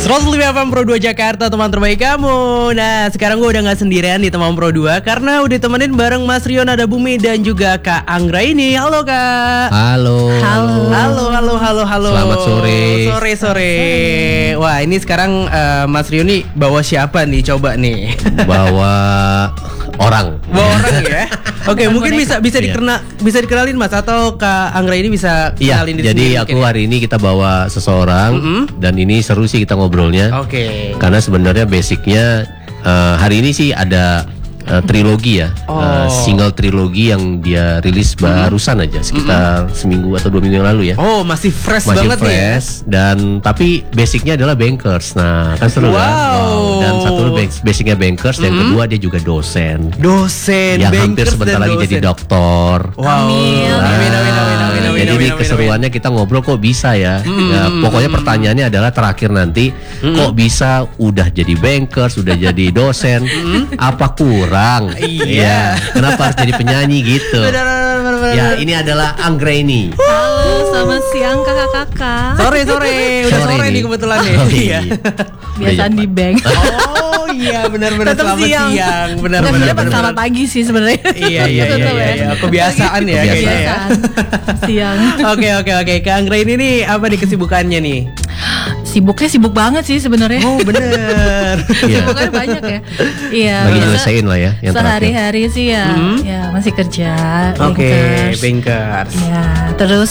105 FM Pro 2 Jakarta, teman terbaik kamu. Nah, sekarang gue udah gak sendirian di teman Pro 2 karena udah temenin bareng Mas Rion Ada Bumi dan juga Kak Anggra ini. Halo Kak. Halo. Selamat sore. Sore. Wah, ini sekarang Mas Rion nih bawa siapa nih? Coba nih. Bawa orang. Ya. Oke, mungkin bisa dikenalin Mas, atau Kak Anggra ini bisa kenalin diri jadi sendiri. aku hari ini kita bawa seseorang dan ini seru sih kita ngobrolnya. Oke. Karena sebenarnya basicnya hari ini sih ada trilogi ya, single trilogi yang dia rilis barusan aja sekitar seminggu atau 2 minggu yang lalu ya. Oh, masih fresh Masih banget fresh nih. Dan tapi basicnya adalah bankers. Nah, kan seru kan? Wow. Dan satu basicnya bankers, yang kedua dia juga dosen. Bankers Yang hampir sebentar dan lagi dosen. jadi doktor. Wow. Amin. Jadi keseruannya kita ngobrol kok bisa ya. Ya, pokoknya pertanyaannya adalah terakhir nanti kok bisa udah jadi bankers, udah jadi dosen, apa kurang? Iya. Kenapa harus jadi penyanyi gitu? Benar. Ya, ini adalah Anggreni. Halo, selamat siang kakak-kakak. Sore. Udah sore nih kebetulan nih. Oh, Iya. Biasaan di bank. Oh iya, benar. Tetap Selamat siang. Benar. Selamat pagi sih sebenarnya. Iya. Tetap ya. Kebiasaan ya kayaknya ya. Kebiasaan. Siang. Oke. Kak Anggra ini nih apa nih kesibukannya nih? Sibuknya sibuk banget sih sebenarnya. Oh, bener. Sibuknya banyak ya. Iya. Lagi biasa nyelesain lah ya yang terakhir. sehari-hari sih ya. Ya masih kerja. Oke, bankers. bankers. Ya, terus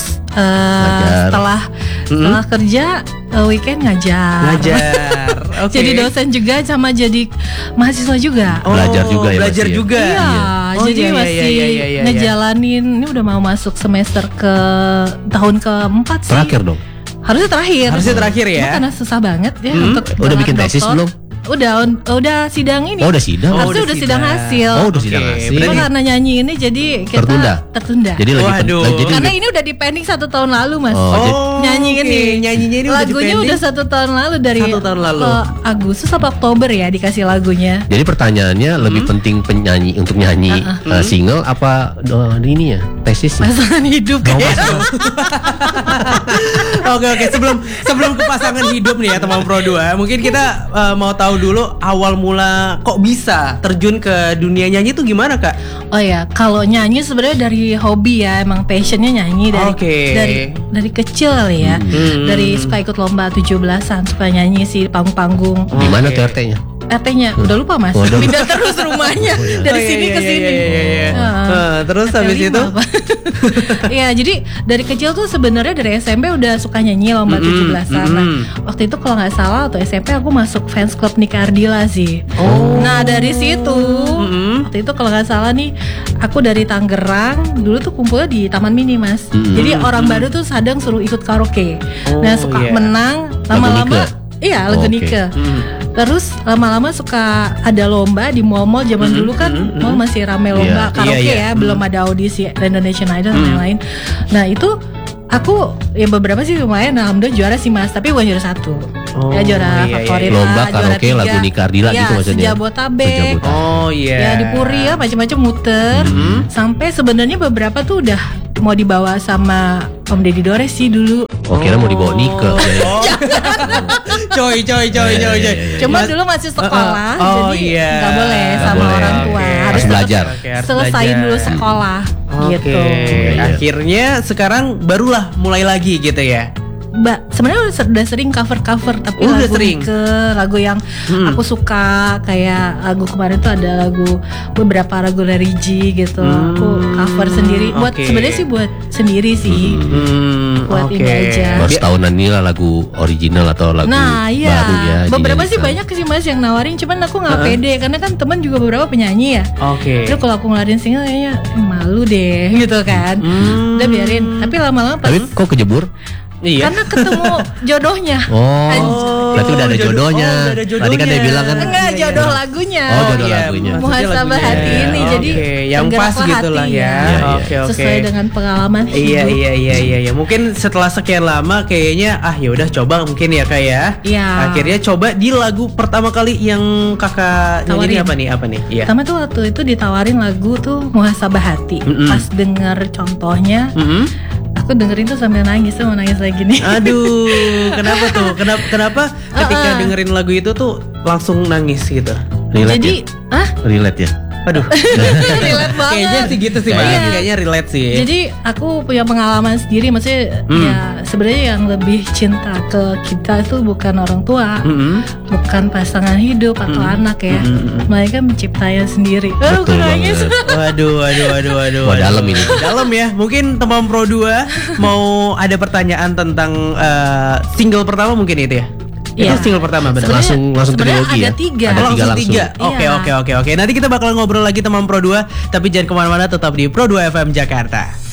setelah kerja weekend ngajar. Oke. Jadi dosen juga sama jadi mahasiswa juga. Belajar juga ya, Belajar masih ya? juga. Iya, Oh, jadi iya, masih iya. ngejalanin. Ini udah mau masuk semester ke tahun keempat sih. Terakhir dong. Harusnya terakhir ya. Cuma karena susah banget ya untuk Udah bikin gelar tesis doktor. belum? Udah sidang ini. Oh, udah sidang. Harusnya udah sidang hasil. Oh, udah sidang Oke, hasil. Cuma berarti- karena nyanyi ini jadi kita tertunda. Jadi Waduh. jadi Karena ini udah di pending 1 tahun lalu mas. Oh, Nyanyi oke. ini. Nyanyinya ini Lagunya udah 1 tahun lalu dari 1 tahun lalu. Agustus atau Oktober ya dikasih lagunya. Jadi pertanyaannya lebih penting penyanyi untuk nyanyi single apa ini ya tesis? Pasangan hidup Oke. Sebelum ke pasangan hidup nih ya teman Pro 2, mungkin kita mau tahu dulu awal mula kok bisa terjun ke dunia nyanyi itu gimana Kak? Oh ya, kalau nyanyi sebenarnya dari hobi ya, emang passionnya nyanyi Oke. dari kecil kali ya. Dari suka ikut lomba 17-an, suka nyanyi sih panggung-panggung. Di mana tuh RT-nya? RT-nya udah lupa mas, Waduh. pindah terus rumahnya dari sini ke sini. Terus habis RT5 itu apa? Iya, jadi dari kecil tuh sebenarnya dari SMP udah suka nyanyi lomba 17-an. Nah, waktu itu kalau nggak salah waktu SMP aku masuk fans club Nika Ardila sih. Nah dari situ waktu itu kalau nggak salah nih aku dari Tangerang dulu tuh kumpulnya di Taman Mini mas. Jadi orang baru tuh kadang suruh ikut karaoke. Nah suka iya. menang Lagu lama-lama. Nike? Iya lagu Oke. Nike. Terus lama-lama suka ada lomba di mall-mall zaman dulu kan mall masih rame lomba Iya, karaoke iya. ya, belum ada audisi Indonesian Idol dan lain-lain. Nah itu aku ya beberapa sih lumayan, alhamdulillah juara sih mas, tapi bukan juara 1. Ya juara iya. favorit Lomba lah, juara karaoke 3. lagu Nika Ardila Ya, gitu maksudnya? Sejabotabek. Sejabotabek. Oh iya. Ya di Puri ya macam-macam muter. Sampai sebenarnya beberapa tuh udah mau dibawa sama Om Deddy Dores sih dulu. Oh, kira mau dibawa Nika. Coy. Cuma dulu masih sekolah, Oh, jadi iya. nggak boleh Nggak sama boleh. orang tua. Oke. Harus belajar. Oke, harus Selesain belajar. dulu sekolah gitu. Oke. Akhirnya sekarang barulah mulai lagi gitu ya. Mbak, sebenarnya udah sering cover tapi Udah lagu sering. lagu yang aku suka, kayak lagu kemarin tuh ada beberapa lagu dari G gitu. Aku cover sendiri. Buat oke. sebenarnya sih buat sendiri sih. Buat ini aja. Baru setahunan ini lah lagu original atau lagu Nah iya, baru ya. beberapa sih dinyanyikan. banyak sih mas yang nawarin, cuman aku nggak pede karena kan teman juga beberapa penyanyi ya. Oke. Terus kalau aku ngeluarin single kayaknya malu deh gitu kan. Udah biarin. Tapi lama-lama pas Tapi kok kejebur? Iya. karena ketemu jodohnya. Oh, berarti udah ada jodohnya. Oh, udah ada jodohnya. Tadi kan dia bilang kan Enggak, jodoh lagunya. Oh, jodoh iya, lagunya. maksudnya Muhasabah lagunya. hati ini, jadi Oke, yang penggerak pas gitu lah hati ya. ya. Iya, Oke. Sesuai dengan pengalaman Iya. hidup. Mungkin setelah sekian lama kayaknya ya udah coba mungkin ya Kak ya. Iya. Akhirnya coba di lagu pertama kali yang Kakak nyanyi Tawarin. apa nih? Iya. Pertama tuh waktu itu ditawarin lagu tuh Muhasabah Hati. Pas denger contohnya aku dengerin tuh sambil nangis, mau nangis lagi nih. Aduh, kenapa tuh? Kenapa ketika dengerin lagu itu tuh langsung nangis gitu? Relate Jadi, ya? Relate ya? Aduh. relate banget. Kayaknya sih gitu sih, Bang. Kayaknya relate sih. Jadi aku punya pengalaman sendiri, maksudnya ya sebenarnya yang lebih cinta ke kita itu bukan orang tua, bukan pasangan hidup atau anak ya, mereka menciptanya sendiri. Betul nangis. Waduh. Wah, dalam ini. Dalam ya. Mungkin teman Pro 2 mau ada pertanyaan tentang single pertama mungkin itu ya. Iya. Itu single pertama betul. Langsung trilogi ya? Ada 3. Ada tiga langsung. Oke. Nanti kita bakal ngobrol lagi teman Pro 2, tapi jangan kemana-mana, tetap di Pro 2 FM Jakarta.